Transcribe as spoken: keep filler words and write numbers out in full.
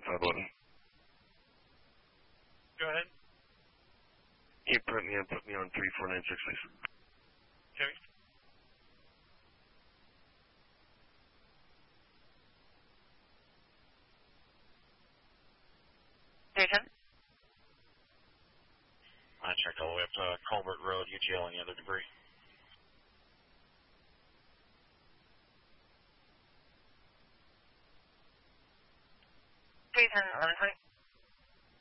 five one. Go ahead. You put me on, put me on three four nine six, please. Okay. Station. I checked all the way up to Colbert Road, U T L, any other debris? Station, honestly.